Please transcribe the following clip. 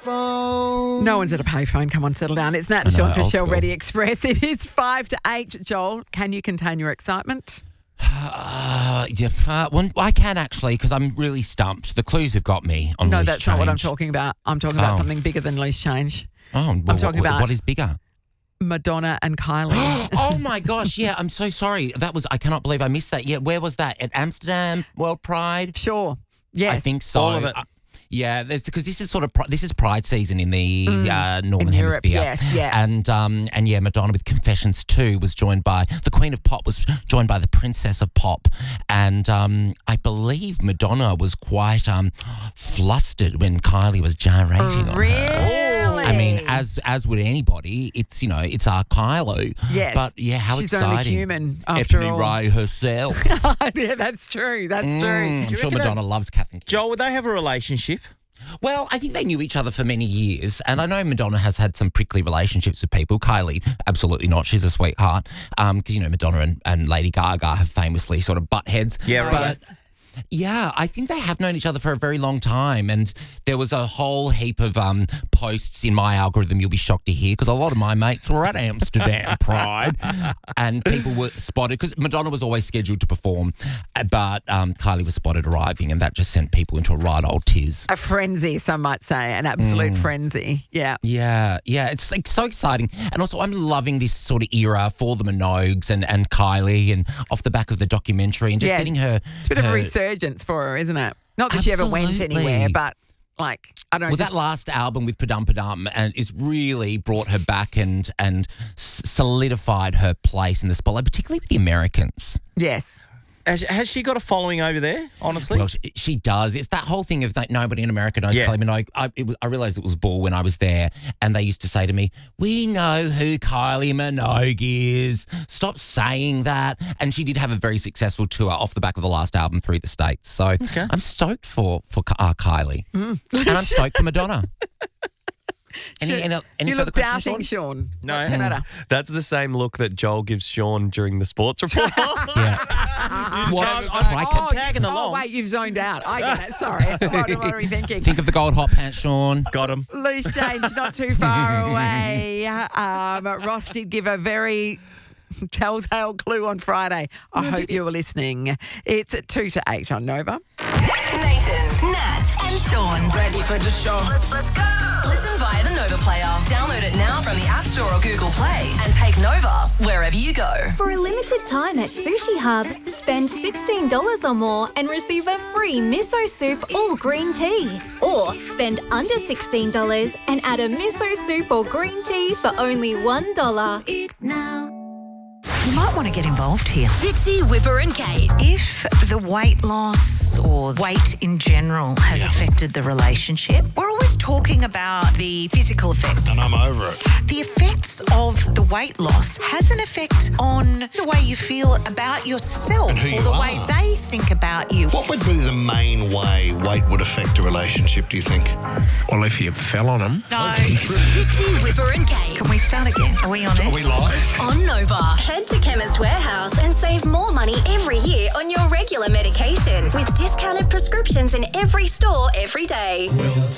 payphone. No one's at a payphone. Come on, settle down. It's Nat and Sean for old Shell school. Ready Express. It is 5 to 8. Joel, can you contain your excitement? I can actually, because I'm really stumped. The clues have got me on No, loose that's not what I'm change. talking about. I'm talking about Oh. something bigger than loose change. Oh, well, talking about- what is bigger? Madonna and Kylie. Oh my gosh! Yeah, I'm so sorry. I cannot believe I missed that. Yeah, where was that? At Amsterdam World Pride? Sure. Yes. I think so. All of it. Yeah, because this is Pride season in the Northern In Europe, Hemisphere. yes, yeah. And yeah, Madonna with Confessions 2 was joined by the Queen of Pop, was joined by the Princess of Pop, and I believe Madonna was quite flustered when Kylie was gyrating on Really? her. I mean, as would anybody, it's our Kylie. Yes. But yeah, how She's exciting! only human after Effie all. Ray herself. Yeah, that's true. That's true. I'm sure Madonna loves Catherine. Joel, would they have a relationship? Well, I think they knew each other for many years, and I know Madonna has had some prickly relationships with people. Kylie, absolutely not. She's a sweetheart. Because, Madonna and Lady Gaga have famously sort of butt heads. Yeah, right. Yes. Yeah, I think they have known each other for a very long time, and there was a whole heap of posts in my algorithm you'll be shocked to hear, because a lot of my mates were at Amsterdam Pride, and people were spotted, because Madonna was always scheduled to perform, but Kylie was spotted arriving, and that just sent people into a right old tiz. A frenzy, some might say. An absolute frenzy. Yeah. Yeah, it's like so exciting. And also I'm loving this sort of era for the Minogues and Kylie, and off the back of the documentary, and just Yeah. getting her... It's a bit of a her- resurgence for her, isn't it? Not that she ever went Absolutely. anywhere, but I don't know. Well, just- that last album with Padum Padum and is really brought her back and solidified her place in the spotlight, particularly with the Americans. yes. Has she got a following over there, honestly? Well, she does. It's that whole thing of that nobody in America knows Yeah. Kylie Minogue. I realised it was bull when I was there, and they used to say to me, "We know who Kylie Minogue is. Stop saying that." And she did have a very successful tour off the back of the last album through the States. So I'm stoked for Kylie, and I'm stoked for Madonna. Any you further look questions, doubting, Sean? Sean. No. What's the matter? That's the same look that Joel gives Sean during the sports report. Yeah. What's I'm tagging along. Oh, wait, you've zoned out. I get that. Sorry. What are we thinking? Think of the gold hot pants, Sean. Got him. Loose change, not too far away. Ross did give a very telltale clue on Friday. I hope you were listening. It's 2 to 8 on Nova. Nathan, Nat, and Sean. Ready for the show. Let's go. Listen via the Nova Player. Download it now from the App Store or Google Play and take Nova wherever you go. For a limited time at Sushi Hub, spend $16 or more and receive a free miso soup or green tea. Or spend under $16 and add a miso soup or green tea for only $1. You might want to get involved here. Fitzy, Whipper and Kate. If the weight loss or weight in general has affected the relationship, we're always talking about the physical effects. And I'm over it. The effects of the weight loss has an effect on the way you feel about yourself And who or you the are. way they think about you. What would be the main way weight would affect a relationship, do you think? Well, if you fell on them. No. Fitzy, Whipper and Kate. Can we start again? Are we on it? Are we live? On Nova. Head to Chemist Warehouse and save more money every year on your regular medication with discounted prescriptions in every store every day.